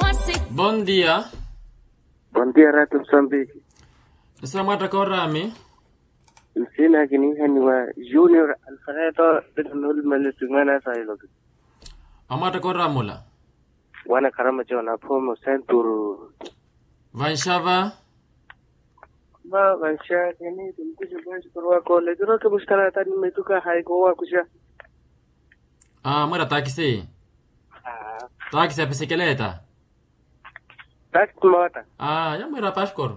Bom dia. Bom dia, Rato Msambiki. Samata korami. Msina kinihani wa Junior Alfredo Benul Malisumana Sailo. Amata koramula. Wana karama jona pomo centuru. Vanshava. Ma vansha kini tumkuja banshi kurwa kole. Juro ke muskala tani metuka haiko wa kusha. Mwera taxi. Taxi a bicicleta. Taxi mota. Ya mwera pashkor.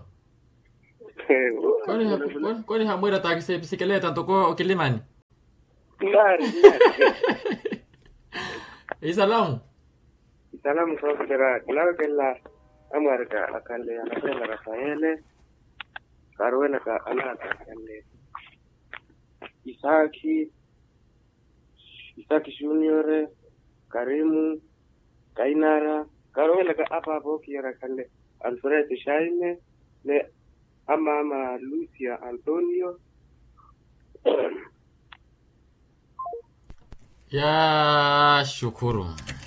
Kwani hamwera taxi a bicicleta toko okilimani. Claro. Isalam. Salam sosera. Claro que la amarga akale anapenda Rafaele. Karwena ka anata akale. Isaki Junior, Karimu, Kainara, Karwena ka apa boki akale. Alfred Shaine, le ama Lucia Antonio. Ya shukuru.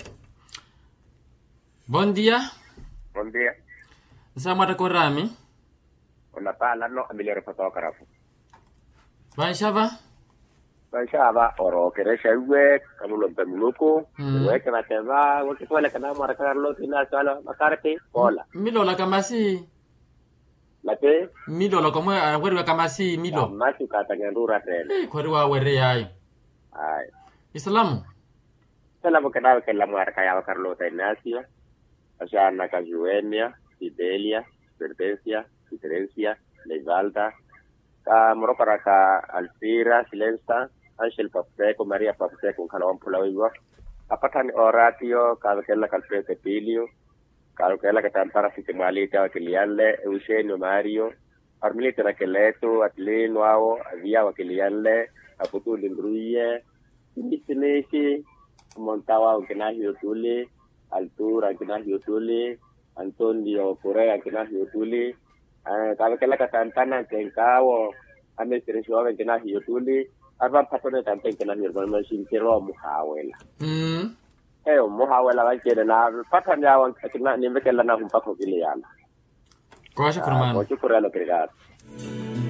Bom dia. Bom dia. Samata korami. Unapala no amilero photographer. Vanshava. Vanshava oro keresha uwe kamulo mpemunuko. Uwe kana teva wote pole kana marakarlo tina sala makarete kola. Milo la kamasi. Late Milo la komwe weri wa kamasi milo. Machu katanyandura tele. Kweri wa weri yayo. Ai. Islamu. Salamu kana kala marakaya Carlo Tenasia. Asana Cajuenia, Fidelia, Pertencia, Diferencia, Levalda, Moroparaka, Alfira, Silenza, Angel Papeco, Maria Papeco, Calon Pulawiwa, Apatan Oratio, Calquela Calfrete Pilio, Calquela Catantara Fitimalita, Kilianle, Eugenio Mario, Armilita Raqueleto, Atlin Wao, Avia Kilianle, Aputu Lindruye, Mistinesi, Montawa, Ukenahi Tuli, Altura Kinahi Tuli, Antonio Correa Kinahi Tuli, Calquela Catantana, Tencao, Amestresio Kinahi Tuli, Arban Patone Tanten Kinahi Sincero Muhawela. Muhawela Vakena, Patania, Nimekela Nampako Giliana. Quase por mano. Obrigado.